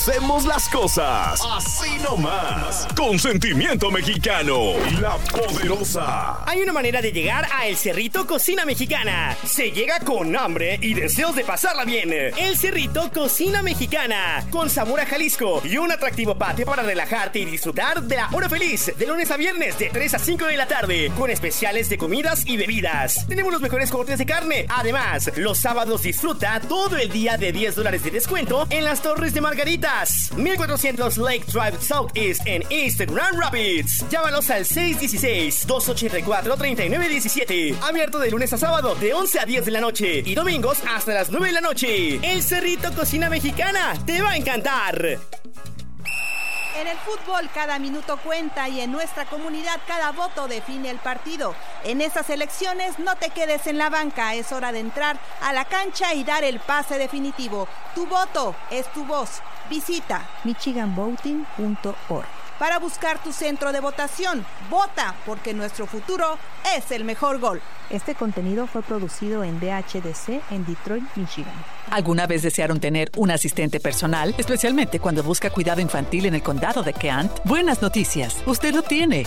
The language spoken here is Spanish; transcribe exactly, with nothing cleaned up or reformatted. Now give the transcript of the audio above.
Hacemos las cosas así nomás, con sentimiento mexicano y La Poderosa. Hay una manera de llegar a El Cerrito Cocina Mexicana. Se llega con hambre y deseos de pasarla bien. El Cerrito Cocina Mexicana, con sabor a Jalisco y un atractivo patio para relajarte y disfrutar de la hora feliz, de lunes a viernes de tres a cinco de la tarde, con especiales de comidas y bebidas. Tenemos los mejores cortes de carne. Además, los sábados disfruta todo el día de diez dólares de descuento en las Torres de Margarita, mil cuatrocientos Lake Drive Southeast en East Grand Rapids. Llámalos al seis uno seis, dos ocho cuatro, tres nueve uno siete. Abierto de lunes a sábado de once a diez de la noche y domingos hasta las nueve de la noche. El Cerrito Cocina Mexicana te va a encantar. En el fútbol cada minuto cuenta y en nuestra comunidad cada voto define el partido. En estas elecciones no te quedes en la banca, es hora de entrar a la cancha y dar el pase definitivo. Tu voto es tu voz. Visita michigan voting punto org para buscar tu centro de votación. Vota porque nuestro futuro es el mejor gol. Este contenido fue producido en D H D C en Detroit, Michigan. ¿Alguna vez desearon tener un asistente personal, especialmente cuando busca cuidado infantil en el condado de Kent? Buenas noticias, usted lo tiene.